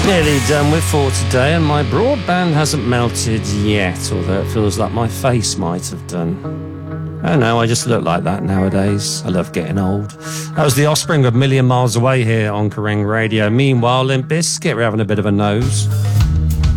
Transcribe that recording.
Nearly done with for today, and my broadband hasn't melted yet, although it feels like my face might have done. Oh no, I just look like that nowadays. I love getting old. That was The Offspring of A Million Miles Away here on Kerrang Radio. Meanwhile, Limp Bizkit, we're having a bit of a nose.